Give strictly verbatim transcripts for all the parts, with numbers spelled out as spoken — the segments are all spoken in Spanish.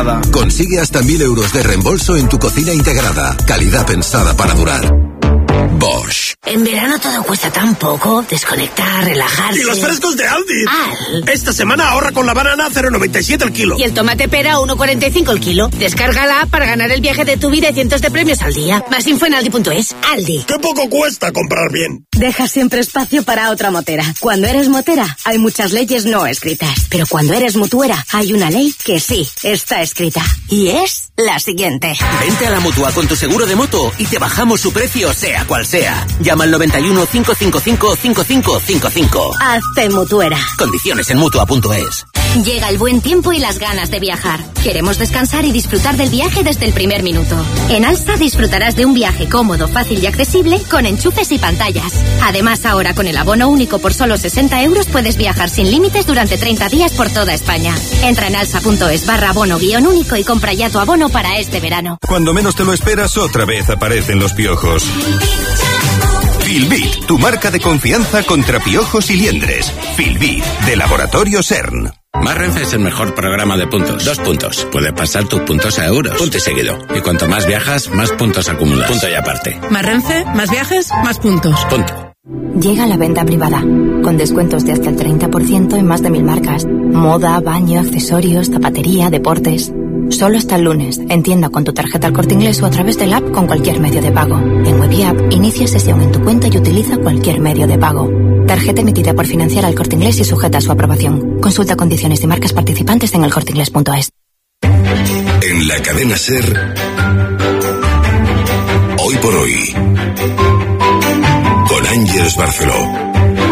Consigue hasta mil euros de reembolso en tu cocina integrada. Calidad pensada para durar. Bosch. En verano todo cuesta tan poco. Desconectar, relajarse. ¡Y los frescos de Aldi! Al. Esta semana ahorra con la banana cero coma noventa y siete el kilo. Y el tomate pera uno coma cuarenta y cinco el kilo. Descárgala para ganar el viaje de tu vida y cientos de premios al día. Más info en aldi punto es. Aldi. ¡Qué poco cuesta comprar bien! Deja siempre espacio para otra motera. Cuando eres motera, hay muchas leyes no escritas. Pero cuando eres mutuera, hay una ley que sí está escrita. Y es la siguiente. Vente a la Mutua con tu seguro de moto y te bajamos su precio sea cual sea. Llama al noventa y uno, cinco cinco cinco, cinco cinco cinco cinco. Hazte mutuera. Condiciones en mutua punto es. Llega el buen tiempo y las ganas de viajar. Queremos descansar y disfrutar del viaje desde el primer minuto. En Alsa disfrutarás de un viaje cómodo, fácil y accesible con enchufes y pantallas. Además, ahora con el abono único por solo sesenta euros puedes viajar sin límites durante treinta días por toda España. Entra en alsa punto es barra abono guión único y compra ya tu abono para este verano. Cuando menos te lo esperas, otra vez aparecen los piojos. Filbit, tu marca de confianza contra piojos y liendres. Filbit, de Laboratorio CERN. Más Renfe es el mejor programa de puntos. Dos puntos. Puedes pasar tus puntos a euros. Punto y seguido. Y cuanto más viajas, más puntos acumulas. Punto y aparte. Más Renfe, más viajes, más puntos. Punto. Llega la venta privada, con descuentos de hasta el treinta por ciento en más de mil marcas. Moda, baño, accesorios, zapatería, deportes. Solo hasta el lunes, en tienda con tu tarjeta El Corte Inglés o a través del app con cualquier medio de pago. En WebYapp, inicia sesión en tu cuenta y utiliza cualquier medio de pago. Tarjeta emitida por Financiera El Corte Inglés y sujeta a su aprobación. Consulta condiciones y marcas participantes en el corte inglés punto es. En la cadena SER, hoy por hoy, con Ángeles Barceló.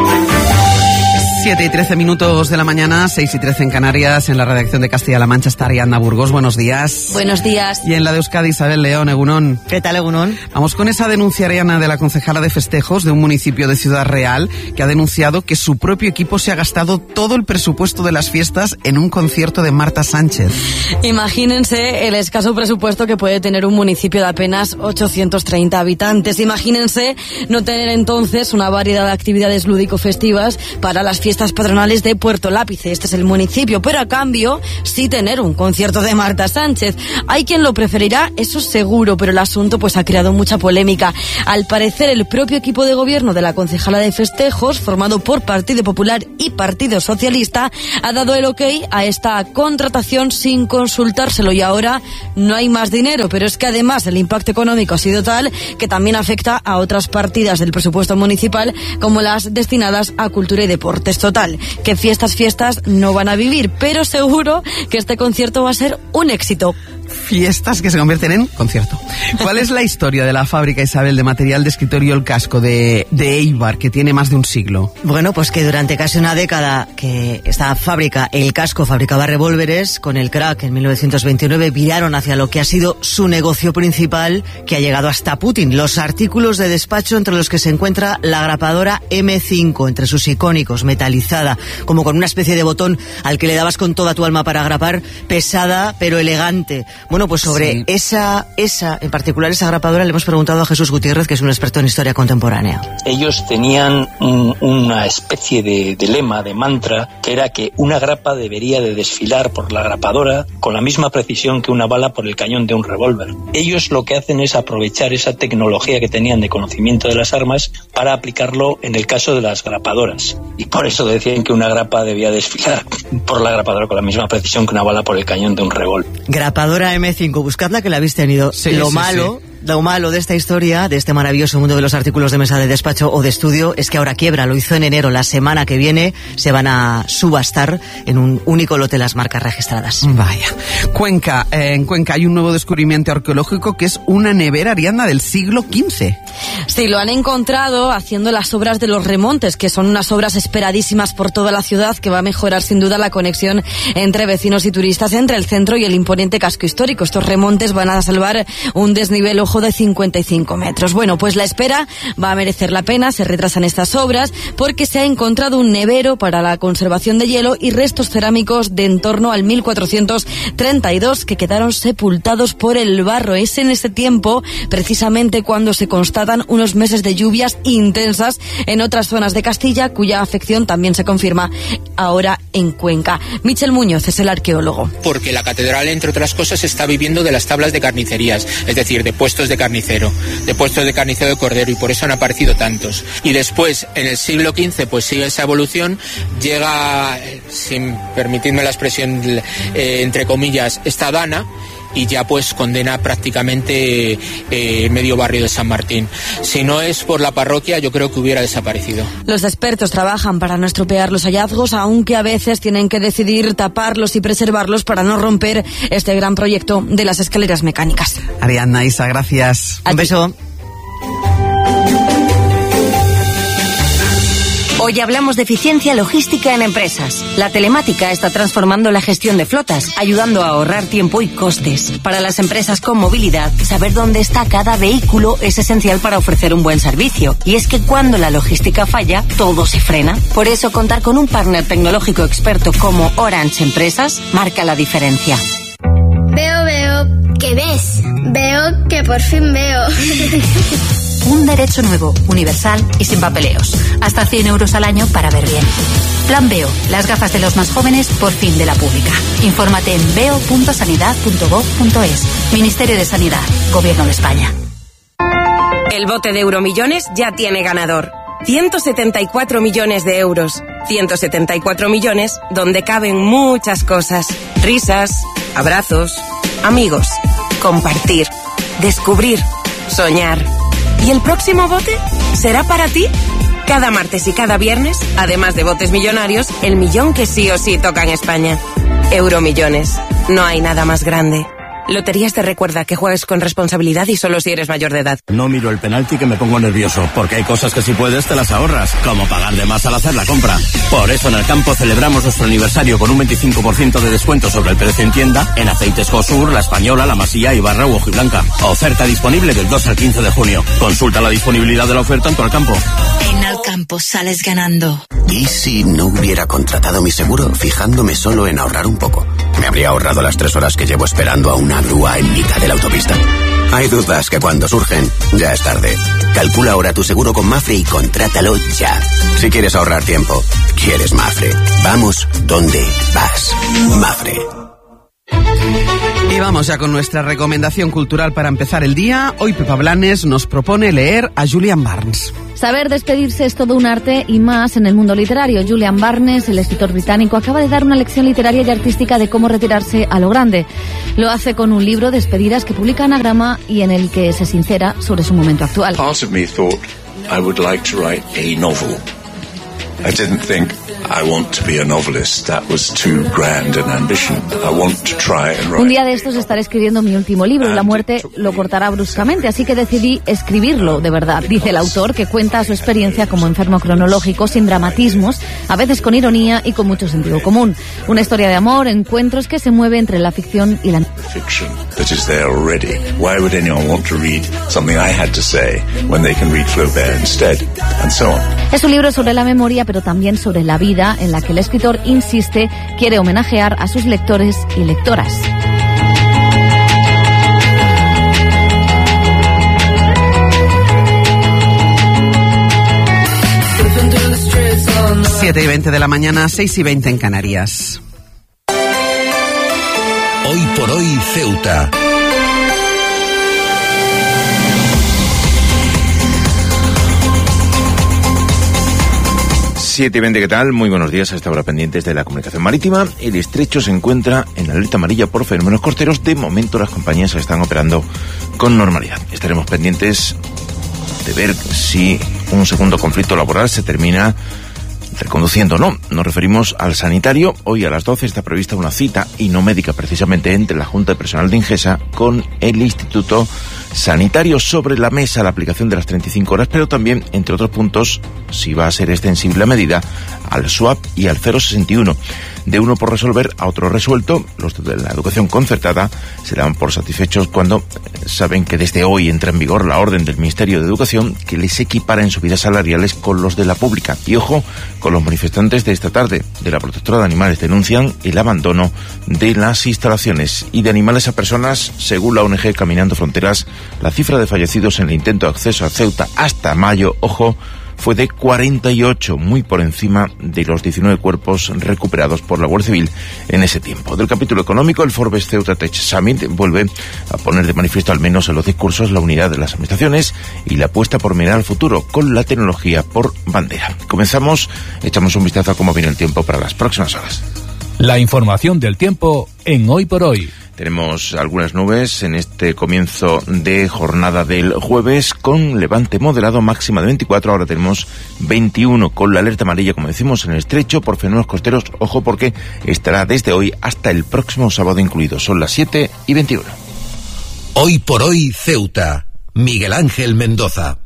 siete y trece minutos de la mañana, seis y trece en Canarias. En la redacción de Castilla-La Mancha está Ariadna Burgos. Buenos días. Buenos días. Y en la de Euskadi, Isabel León, Egunon. ¿Qué tal, Egunon? Vamos con esa denuncia, Ariadna, de la concejala de festejos de un municipio de Ciudad Real, que ha denunciado que su propio equipo se ha gastado todo el presupuesto de las fiestas en un concierto de Marta Sánchez. Imagínense el escaso presupuesto que puede tener un municipio de apenas ochocientos treinta habitantes. Imagínense no tener entonces una variedad de actividades lúdico-festivas para las fiestas fiestas patronales de Puerto Lápice. Este es el municipio, pero a cambio sí tener un concierto de Marta Sánchez. Hay quien lo preferirá, eso seguro, pero el asunto pues ha creado mucha polémica. Al parecer, el propio equipo de gobierno de la concejala de festejos, formado por Partido Popular y Partido Socialista, ha dado el ok a esta contratación sin consultárselo y ahora no hay más dinero, pero es que además el impacto económico ha sido tal que también afecta a otras partidas del presupuesto municipal como las destinadas a cultura y deportes. Total, que fiestas, fiestas no van a vivir, pero seguro que este concierto va a ser un éxito. Fiestas que se convierten en concierto. ¿Cuál es la historia de la fábrica, Isabel, de material de escritorio El Casco de, de Eibar, que tiene más de un siglo? Bueno, pues que durante casi una década que esta fábrica, El Casco, fabricaba revólveres, con el crack en mil novecientos veintinueve viraron hacia lo que ha sido su negocio principal, que ha llegado hasta Putin. Los artículos de despacho, entre los que se encuentra la grapadora eme cinco, entre sus icónicos, metalizada, como con una especie de botón al que le dabas con toda tu alma para grapar, pesada pero elegante. Bueno, pues sobre sí. esa, esa, en particular esa grapadora, le hemos preguntado a Jesús Gutiérrez, que es un experto en historia contemporánea. Ellos tenían un, una especie de, de lema, de mantra, que era que una grapa debería de desfilar por la grapadora con la misma precisión que una bala por el cañón de un revólver. Ellos lo que hacen es aprovechar esa tecnología que tenían de conocimiento de las armas para aplicarlo en el caso de las grapadoras. Y por eso decían que una grapa debía desfilar por la grapadora con la misma precisión que una bala por el cañón de un revólver. Grapadora eme cinco, buscadla que la habéis tenido. Sí, lo sí, malo, sí. lo malo de esta historia, de este maravilloso mundo de los artículos de mesa de despacho o de estudio, es que ahora quiebra. Lo hizo en enero. La semana que viene se van a subastar en un único lote las marcas registradas. Vaya. Cuenca, eh, en Cuenca hay un nuevo descubrimiento arqueológico que es una nevera, Ariadna, del siglo quince. Sí, lo han encontrado haciendo las obras de los remontes, que son unas obras esperadísimas por toda la ciudad, que va a mejorar sin duda la conexión entre vecinos y turistas, entre el centro y el imponente casco histórico. Estos remontes van a salvar un desnivel, ojo, de cincuenta y cinco metros. Bueno, pues la espera va a merecer la pena, se retrasan estas obras porque se ha encontrado un nevero para la conservación de hielo y restos cerámicos de en torno al mil cuatrocientos treinta y dos que quedaron sepultados por el barro. Es en ese tiempo, precisamente, cuando se constatan unos unos meses de lluvias intensas en otras zonas de Castilla, cuya afección también se confirma ahora en Cuenca. Michel Muñoz es el arqueólogo. Porque la catedral, entre otras cosas, está viviendo de las tablas de carnicerías, es decir, de puestos de carnicero, de puestos de carnicero de cordero, y por eso han aparecido tantos. Y después, en el siglo quince, pues sigue esa evolución, llega, sin permitirme la expresión, eh, entre comillas, esta dana, y ya pues condena prácticamente eh, medio barrio de San Martín. Si no es por la parroquia, yo creo que hubiera desaparecido. Los expertos trabajan para no estropear los hallazgos, aunque a veces tienen que decidir taparlos y preservarlos para no romper este gran proyecto de las escaleras mecánicas. Ariadna, Isa, gracias. A Un ti. beso. Hoy hablamos de eficiencia logística en empresas. La telemática está transformando la gestión de flotas, ayudando a ahorrar tiempo y costes. Para las empresas con movilidad, saber dónde está cada vehículo es esencial para ofrecer un buen servicio. Y es que cuando la logística falla, todo se frena. Por eso, contar con un partner tecnológico experto como Orange Empresas marca la diferencia. Veo, veo. ¿Qué ves? Veo que por fin veo. Un derecho nuevo, universal y sin papeleos. Hasta cien euros al año para ver bien. Plan Veo, las gafas de los más jóvenes por fin de la pública. Infórmate en veo punto sanidad punto gov punto es. Ministerio de Sanidad, Gobierno de España. El bote de Euromillones ya tiene ganador. ciento setenta y cuatro millones de euros. ciento setenta y cuatro millones donde caben muchas cosas. Risas, abrazos, amigos, compartir, descubrir, soñar. ¿Y el próximo bote será para ti? Cada martes y cada viernes, además de botes millonarios, el millón que sí o sí toca en España. Euromillones. No hay nada más grande. Loterías te recuerda que juegues con responsabilidad y solo si eres mayor de edad. No miro el penalti que me pongo nervioso, porque hay cosas que si puedes te las ahorras, como pagar de más al hacer la compra. Por eso en el campo celebramos nuestro aniversario con un veinticinco por ciento de descuento sobre el precio en tienda en aceites Josur, La Española, La Masía, Ibarra u Hojiblanca. Oferta disponible del dos al quince de junio. Consulta la disponibilidad de la oferta en tu Alcampo. En Alcampo sales ganando. ¿Y si no hubiera contratado mi seguro fijándome solo en ahorrar un poco? Me habría ahorrado las tres horas que llevo esperando a una grúa en mitad de la autopista. Hay dudas que cuando surgen, ya es tarde. Calcula ahora tu seguro con Mafre y contrátalo ya. Si quieres ahorrar tiempo, quieres Mafre. Vamos donde vas. Mafre. Y vamos ya con nuestra recomendación cultural para empezar el día. Hoy Pepa Blanes nos propone leer a Julian Barnes. Saber despedirse es todo un arte y más en el mundo literario. Julian Barnes, el escritor británico, acaba de dar una lección literaria y artística de cómo retirarse a lo grande. Lo hace con un libro, Despedidas, que publica Anagrama y en el que se sincera sobre su momento actual. Part of me thought I would like to write a novel. I didn't think I want to be a novelist. That was too grand an ambition. I want to try and write. Un día de estos estaré escribiendo mi último libro y la muerte lo cortará bruscamente, así que decidí escribirlo de verdad. Dice el autor, que cuenta su experiencia como enfermo cronológico, sin dramatismos, a veces con ironía y con mucho sentido común. Una historia de amor, encuentros que se mueve entre la ficción y la Fiction that is there already. Why would anyone want to read something I had to say when they can read Flaubert instead? And so on. Es un libro sobre la memoria, pero también sobre la vida, en la que el escritor insiste, quiere homenajear a sus lectores y lectoras. siete y veinte de la mañana, seis y veinte en Canarias. Hoy por hoy, Ceuta. siete y veinte, ¿qué tal? Muy buenos días. A esta hora pendientes de la comunicación marítima. El estrecho se encuentra en alerta amarilla por fenómenos costeros. De momento las compañías están operando con normalidad. Estaremos pendientes de ver si un segundo conflicto laboral se termina reconduciendo o no. Nos referimos al sanitario. Hoy a las doce está prevista una cita, y no médica precisamente, entre la Junta de Personal de Ingesa con el Instituto Sanitario, sobre la mesa la aplicación de las treinta y cinco horas, pero también, entre otros puntos, si va a ser extensible la medida al S W A P y al cero sesenta y uno. De uno por resolver a otro resuelto, los de la educación concertada se dan por satisfechos cuando saben que desde hoy entra en vigor la orden del Ministerio de Educación que les equipara en subidas salariales con los de la pública. Y ojo con con los manifestantes de esta tarde de la Protectora de Animales. Denuncian el abandono de las instalaciones y de animales a personas. Según la O N G Caminando Fronteras, la cifra de fallecidos en el intento de acceso a Ceuta hasta mayo, ojo, fue de cuarenta y ocho, muy por encima de los diecinueve cuerpos recuperados por la Guardia Civil en ese tiempo. Del capítulo económico, el Forbes Ceuta Tech Summit vuelve a poner de manifiesto, al menos en los discursos, la unidad de las administraciones y la apuesta por mirar al futuro con la tecnología por bandera. Comenzamos, echamos un vistazo a cómo viene el tiempo para las próximas horas. La información del tiempo en Hoy por Hoy. Tenemos algunas nubes en este comienzo de jornada del jueves con levante moderado, máxima de veinticuatro. Ahora tenemos veintiuno con la alerta amarilla, como decimos, en el estrecho por fenómenos costeros. Ojo, porque estará desde hoy hasta el próximo sábado incluido. Son las siete y veintiuno. Hoy por Hoy Ceuta. Miguel Ángel Mendoza.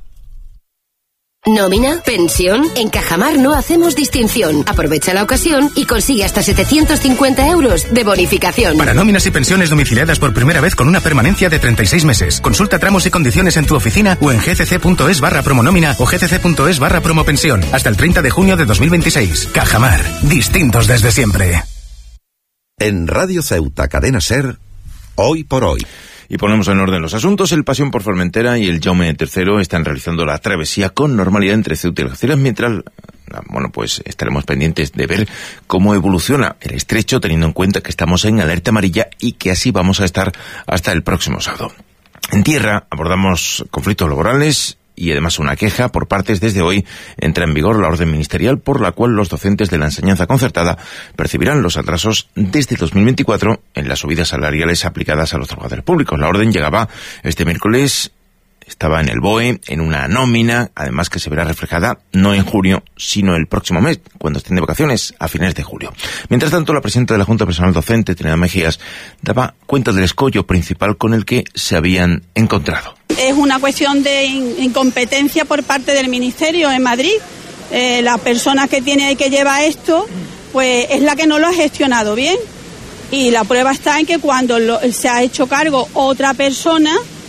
¿Nómina? ¿Pensión? En Cajamar no hacemos distinción. Aprovecha la ocasión y consigue hasta setecientos cincuenta euros de bonificación. Para nóminas y pensiones domiciliadas por primera vez con una permanencia de treinta y seis meses. Consulta tramos y condiciones en tu oficina o en gcc.es barra promonómina o gcc.es barra promopensión. Hasta el treinta de junio de dos mil veintiséis. Cajamar. Distintos desde siempre. En Radio Ceuta, Cadena SER, Hoy por Hoy. Y ponemos en orden los asuntos. El Pasión por Formentera y el Jaume tercero están realizando la travesía con normalidad entre Ceuta y Algeciras, mientras, bueno, pues estaremos pendientes de ver cómo evoluciona el estrecho, teniendo en cuenta que estamos en alerta amarilla y que así vamos a estar hasta el próximo sábado. En tierra abordamos conflictos laborales y además una queja por partes. Desde hoy entra en vigor la orden ministerial por la cual los docentes de la enseñanza concertada percibirán los atrasos desde dos mil veinticuatro en las subidas salariales aplicadas a los trabajadores públicos. La orden llegaba este miércoles, estaba en el B O E, en una nómina, además que se verá reflejada no en junio, sino el próximo mes, cuando estén de vacaciones, a finales de julio. Mientras tanto, la presidenta de la Junta Personal Docente, Trinidad Mejías, daba cuenta del escollo principal con el que se habían encontrado. Es una cuestión de incompetencia por parte del Ministerio en Madrid. Eh, la persona que tiene que llevar esto, pues es la que no lo ha gestionado bien. Y la prueba está en que cuando lo, se ha hecho cargo otra persona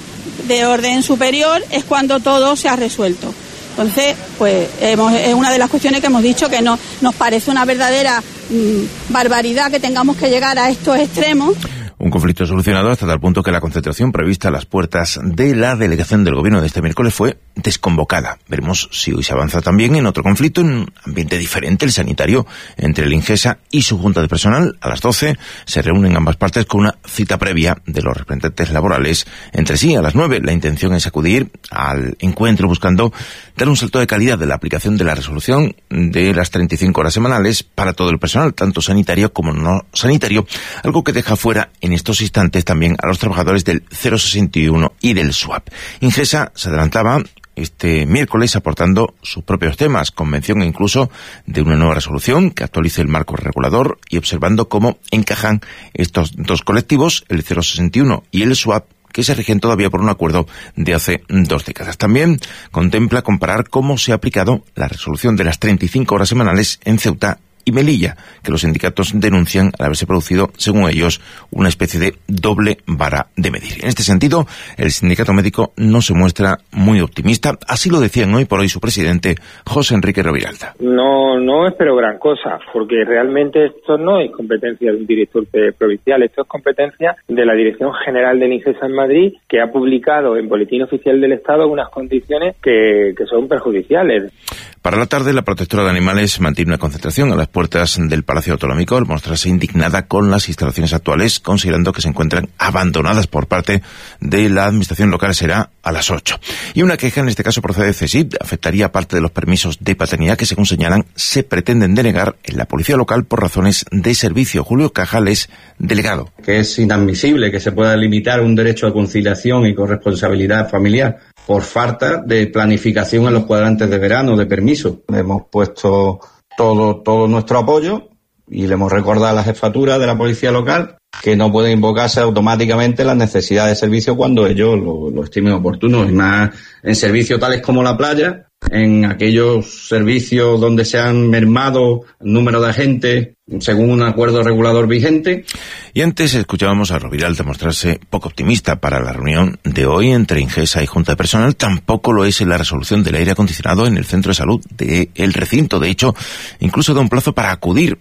de orden superior es cuando todo se ha resuelto. Entonces, pues hemos, es una de las cuestiones que hemos dicho que no, nos parece una verdadera mmm, barbaridad que tengamos que llegar a estos extremos. Un conflicto solucionado hasta tal punto que la concentración prevista a las puertas de la delegación del gobierno de este miércoles fue desconvocada. Veremos si hoy se avanza también en otro conflicto, en un ambiente diferente, el sanitario, entre el Ingesa y su junta de personal. A las doce se reúnen ambas partes con una cita previa de los representantes laborales entre sí. A las nueve la intención es acudir al encuentro buscando dar un salto de calidad de la aplicación de la resolución de las treinta y cinco horas semanales para todo el personal, tanto sanitario como no sanitario, algo que deja fuera en estos instantes también a los trabajadores del cero sesenta y uno y del S W A P. Ingesa se adelantaba este miércoles aportando sus propios temas, convención incluso de una nueva resolución que actualice el marco regulador y observando cómo encajan estos dos colectivos, el cero sesenta y uno y el S W A P, que se rigen todavía por un acuerdo de hace dos décadas. También contempla comparar cómo se ha aplicado la resolución de las treinta y cinco horas semanales en Ceuta y Melilla, que los sindicatos denuncian al haberse producido, según ellos, una especie de doble vara de medir. En este sentido, el sindicato médico no se muestra muy optimista. Así lo decían hoy por hoy su presidente, José Enrique Roviralta. No, no espero gran cosa, porque realmente esto no es competencia de un director provincial, esto es competencia de la Dirección General del Ingesa en Madrid, que ha publicado en Boletín Oficial del Estado unas condiciones que, que son perjudiciales. Para la tarde, la protectora de animales mantiene una concentración a las puertas del Palacio Autonómico al mostrarse indignada con las instalaciones actuales, considerando que se encuentran abandonadas por parte de la administración local. Será a las ocho. Y una queja, en este caso procede de CESID, afectaría parte de los permisos de paternidad que, según señalan, se pretenden denegar en la policía local por razones de servicio. Julio Cajales, delegado. Que es inadmisible que se pueda limitar un derecho a conciliación y corresponsabilidad familiar por falta de planificación en los cuadrantes de verano de permiso. Hemos puesto todo todo nuestro apoyo y le hemos recordado a la jefatura de la policía local que no puede invocarse automáticamente las necesidades de servicio cuando ellos lo, lo estimen oportuno, y más en servicios tales como la playa, en aquellos servicios donde se han mermado el número de agentes según un acuerdo regulador vigente. Y antes escuchábamos a Roviral demostrarse poco optimista para la reunión de hoy entre Ingesa y Junta de Personal. Tampoco lo es en la resolución del aire acondicionado en el centro de salud del recinto. De hecho, incluso da un plazo para acudir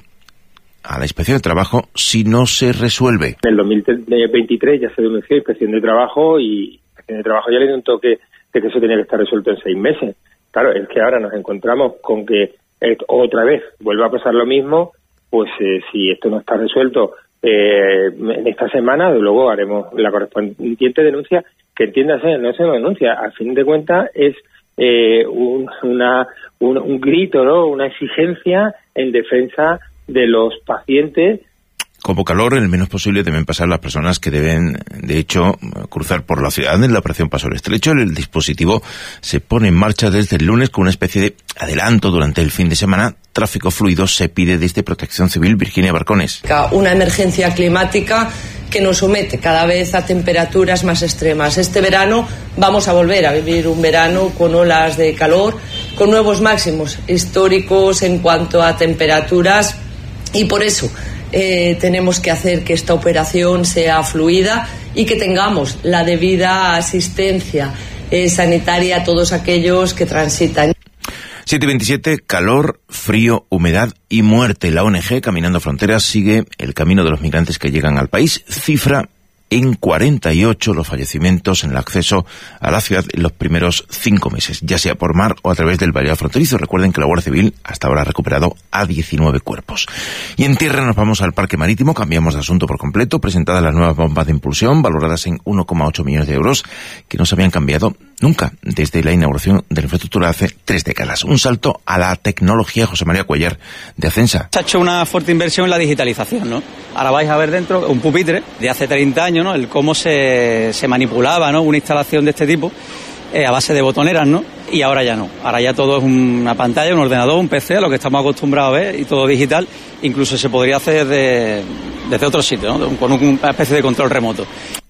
a la inspección de trabajo si no se resuelve. En el dos mil veintitrés ya se denunció inspección de trabajo y la inspección de trabajo ya le dio un toque de que eso tenía que estar resuelto en seis meses. Claro, es que ahora nos encontramos con que eh, otra vez vuelva a pasar lo mismo. Pues eh, si esto no está resuelto eh, en esta semana, de luego haremos la correspondiente denuncia, que entiéndase, no es una denuncia, al fin de cuentas es eh, un, una, un, un grito, ¿no? Una exigencia en defensa de los pacientes. Como calor, el menos posible deben pasar las personas que deben, de hecho, cruzar por la ciudad en la operación Paso del Estrecho. El dispositivo se pone en marcha desde el lunes con una especie de adelanto durante el fin de semana. Tráfico fluido se pide desde Protección Civil. Virginia Barcones. Una emergencia climática que nos somete cada vez a temperaturas más extremas. Este verano vamos a volver a vivir un verano con olas de calor, con nuevos máximos históricos en cuanto a temperaturas, y por eso Eh, tenemos que hacer que esta operación sea fluida y que tengamos la debida asistencia eh, sanitaria a todos aquellos que transitan. siete veintisiete, calor, frío, humedad y muerte. La O N G Caminando Fronteras sigue el camino de los migrantes que llegan al país. Cifra en cuarenta y ocho los fallecimientos en el acceso a la ciudad en los primeros cinco meses, ya sea por mar o a través del vallado fronterizo. Recuerden que la Guardia Civil hasta ahora ha recuperado a diecinueve cuerpos. Y en tierra nos vamos al Parque Marítimo, cambiamos de asunto por completo. Presentadas las nuevas bombas de impulsión, valoradas en uno coma ocho millones de euros, que no se habían cambiado nunca desde la inauguración de la infraestructura hace tres décadas. Un salto a la tecnología. José María Cuellar, de Acensa. Se ha hecho una fuerte inversión en la digitalización, ¿no? Ahora vais a ver dentro un pupitre de hace treinta años, ¿no? El cómo se, se manipulaba, ¿no? Una instalación de este tipo eh, a base de botoneras, ¿no? Y ahora ya no. Ahora ya todo es una pantalla, un ordenador, un P C, a lo que estamos acostumbrados a ver, y todo digital. Incluso se podría hacer de, desde otro sitio, ¿no? Con una especie de control remoto.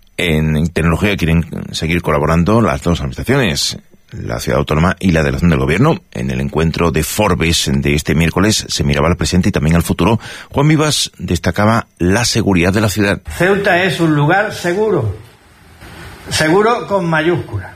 En tecnología quieren seguir colaborando las dos administraciones, la Ciudad Autónoma y la Delegación del Gobierno. En el encuentro de Forbes de este miércoles se miraba al presente y también al futuro. Juan Vivas destacaba la seguridad de la ciudad. Ceuta es un lugar seguro, seguro con mayúscula.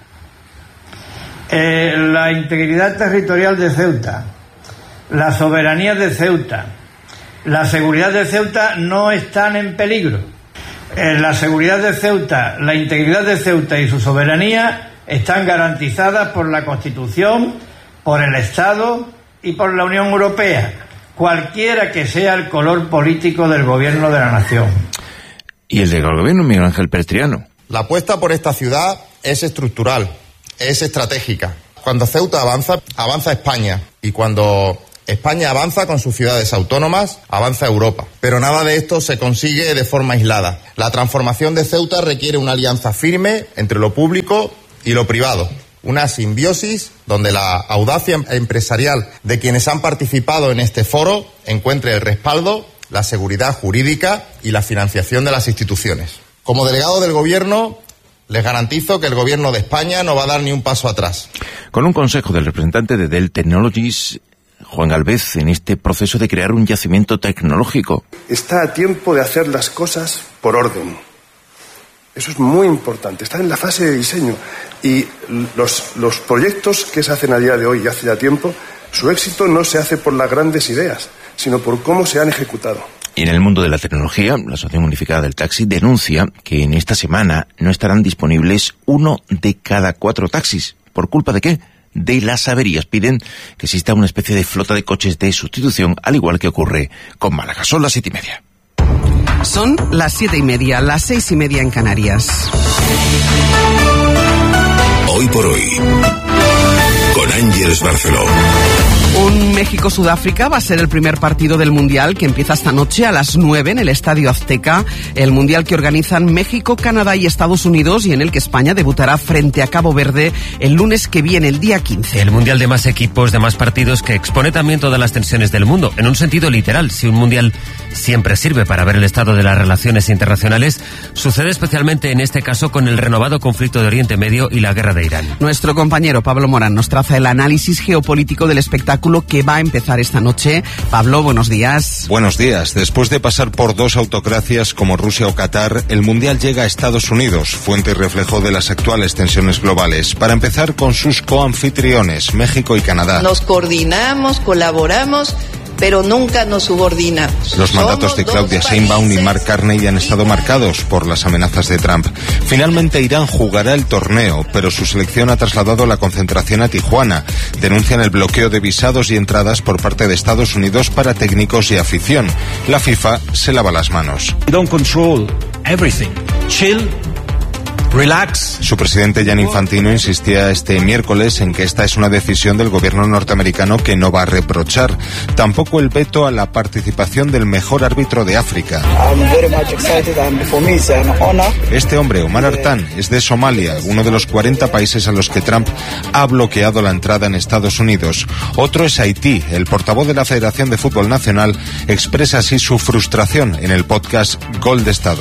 Eh, la integridad territorial de Ceuta, la soberanía de Ceuta, la seguridad de Ceuta no están en peligro. Eh, la seguridad de Ceuta, la integridad de Ceuta y su soberanía están garantizadas por la Constitución, por el Estado y por la Unión Europea, cualquiera que sea el color político del gobierno de la nación. Y el del gobierno, Miguel Ángel Pérez Triano. La apuesta por esta ciudad es estructural, es estratégica. Cuando Ceuta avanza, avanza España, y cuando España avanza con sus ciudades autónomas, avanza Europa. Pero nada de esto se consigue de forma aislada. La transformación de Ceuta requiere una alianza firme entre lo público y lo privado. Una simbiosis donde la audacia empresarial de quienes han participado en este foro encuentre el respaldo, la seguridad jurídica y la financiación de las instituciones. Como delegado del Gobierno, les garantizo que el Gobierno de España no va a dar ni un paso atrás. Con un consejo del representante de Dell Technologies, Juan Galvez, en este proceso de crear un yacimiento tecnológico. Está a tiempo de hacer las cosas por orden. Eso es muy importante. Está en la fase de diseño. Y los, los proyectos que se hacen a día de hoy y hace ya tiempo, su éxito no se hace por las grandes ideas, sino por cómo se han ejecutado. Y en el mundo de la tecnología, la Asociación Unificada del Taxi denuncia que en esta semana no estarán disponibles uno de cada cuatro taxis. ¿Por culpa de qué? De las averías. Piden que exista una especie de flota de coches de sustitución, al igual que ocurre con Málaga. Son las siete y media. Son las siete y media, las seis y media en Canarias. Hoy por hoy, con Ángeles Barceló. Un México-Sudáfrica va a ser el primer partido del Mundial que empieza esta noche a las nueve en el Estadio Azteca. El Mundial que organizan México, Canadá y Estados Unidos y en el que España debutará frente a Cabo Verde el lunes que viene, el día quince. El Mundial de más equipos, de más partidos, que expone también todas las tensiones del mundo. En un sentido literal, si un Mundial siempre sirve para ver el estado de las relaciones internacionales, sucede especialmente en este caso con el renovado conflicto de Oriente Medio y la guerra de Irán. Nuestro compañero Pablo Morán nos traza empieza el análisis geopolítico del espectáculo que va a empezar esta noche. Pablo, buenos días. Buenos días. Después de pasar por dos autocracias como Rusia o Qatar, el Mundial llega a Estados Unidos, fuente y reflejo de las actuales tensiones globales. Para empezar con sus coanfitriones, México y Canadá. Nos coordinamos, colaboramos, pero nunca nos subordinamos. Los mandatos de Claudia Sheinbaum y Mark Carney han estado marcados por las amenazas de Trump. Finalmente Irán jugará el torneo, pero su selección ha trasladado la concentración a Tijuana. Denuncian el bloqueo de visados y entradas por parte de Estados Unidos para técnicos y afición. La FIFA se lava las manos. Don't control everything. Chill. Relax. Su presidente Gianni Infantino insistía este miércoles en que esta es una decisión del gobierno norteamericano que no va a reprochar. Tampoco el veto a la participación del mejor árbitro de África. Este hombre, Omar Artan, es de Somalia, uno de los cuarenta países a los que Trump ha bloqueado la entrada en Estados Unidos. Otro es Haití. El portavoz de la Federación de Fútbol Nacional expresa así su frustración en el podcast Gol de Estado.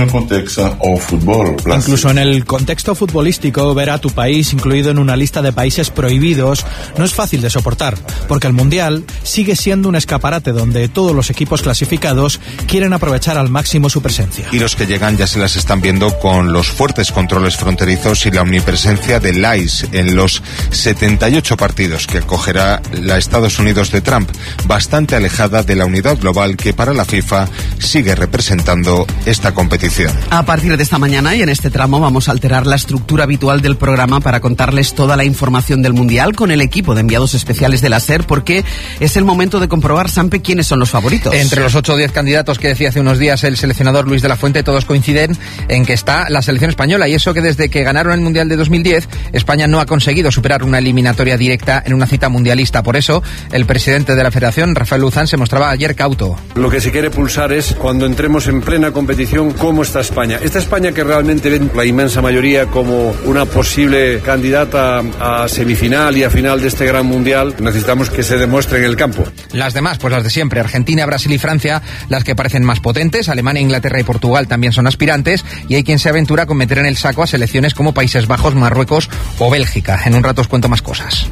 Incluso en el contexto futbolístico, ver a tu país incluido en una lista de países prohibidos no es fácil de soportar, porque el Mundial sigue siendo un escaparate donde todos los equipos clasificados quieren aprovechar al máximo su presencia. Y los que llegan ya se las están viendo con los fuertes controles fronterizos y la omnipresencia del I C E en los setenta y ocho partidos que acogerá la Estados Unidos de Trump, bastante alejada de la unidad global que para la FIFA sigue representando esta competición. A partir de esta mañana y en este tramo vamos a alterar la estructura habitual del programa para contarles toda la información del Mundial con el equipo de enviados especiales de la SER, porque es el momento de comprobar, Sampe, quiénes son los favoritos. Entre los ocho o diez candidatos que decía hace unos días el seleccionador Luis de la Fuente, todos coinciden en que está la selección española, y eso que desde que ganaron el Mundial de dos mil diez, España no ha conseguido superar una eliminatoria directa en una cita mundialista. Por eso, el presidente de la Federación, Rafael Luzán, se mostraba ayer cauto. Lo que se quiere pulsar es, cuando entremos en plena competición, cómo está España. Esta España que realmente ven la inmensa mayoría como una posible candidata a semifinal y a final de este gran mundial, necesitamos que se demuestre en el campo. Las demás, pues las de siempre, Argentina, Brasil y Francia, las que parecen más potentes. Alemania, Inglaterra y Portugal también son aspirantes, y hay quien se aventura con meter en el saco a selecciones como Países Bajos, Marruecos o Bélgica. En un rato os cuento más cosas.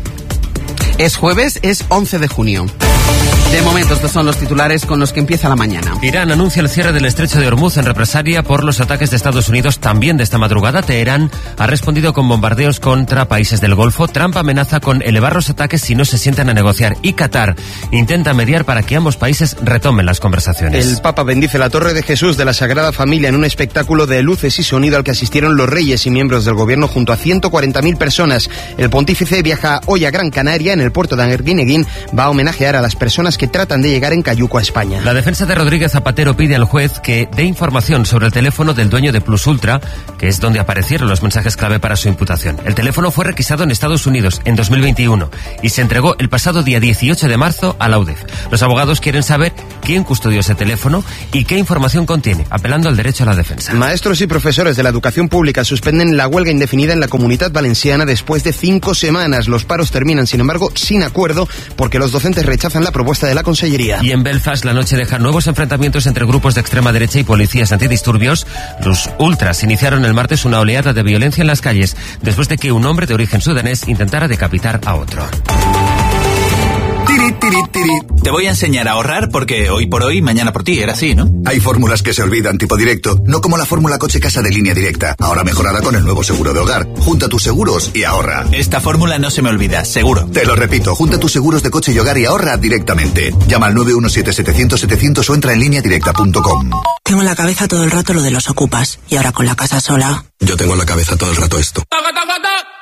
Es jueves, es once de junio. De momento, estos son los titulares con los que empieza la mañana. Irán anuncia el cierre del estrecho de Hormuz en represalia por los ataques de Estados Unidos también de esta madrugada. Teherán ha respondido con bombardeos contra países del Golfo. Trump amenaza con elevar los ataques si no se sientan a negociar. Y Qatar intenta mediar para que ambos países retomen las conversaciones. El Papa bendice la Torre de Jesús de la Sagrada Familia en un espectáculo de luces y sonido al que asistieron los reyes y miembros del gobierno junto a ciento cuarenta mil personas. El pontífice viaja hoy a Gran Canaria. En el puerto de Arguineguín va a homenajear a las personas que tratan de llegar en cayuco a España. La defensa de Rodríguez Zapatero pide al juez que dé información sobre el teléfono del dueño de Plus Ultra, que es donde aparecieron los mensajes clave para su imputación. El teléfono fue requisado en Estados Unidos en dos mil veintiuno y se entregó el pasado día dieciocho de marzo a la U D E F. Los abogados quieren saber quién custodió ese teléfono y qué información contiene, apelando al derecho a la defensa. Maestros y profesores de la educación pública suspenden la huelga indefinida en la Comunitat Valenciana después de cinco semanas. Los paros terminan, sin embargo, sin acuerdo, porque los docentes rechazan la propuesta de la Consellería. Y en Belfast la noche deja nuevos enfrentamientos entre grupos de extrema derecha y policías antidisturbios. Los ultras iniciaron el martes una oleada de violencia en las calles después de que un hombre de origen sudanés intentara decapitar a otro. Tiri, tiri, tiri. Te voy a enseñar a ahorrar porque hoy por hoy, mañana por ti, era así, ¿no? Hay fórmulas que se olvidan, tipo directo, no como la fórmula coche casa de Línea Directa, ahora mejorada con el nuevo seguro de hogar. Junta tus seguros y ahorra. Esta fórmula no se me olvida, seguro. Te lo repito, junta tus seguros de coche y hogar y ahorra directamente. Llama al nueve uno siete, setecientos, setecientos o entra en línea directa punto com. Tengo en la cabeza todo el rato lo de los ocupas y ahora con la casa sola. Yo tengo en la cabeza todo el rato esto. ¡Toca, toca, toca!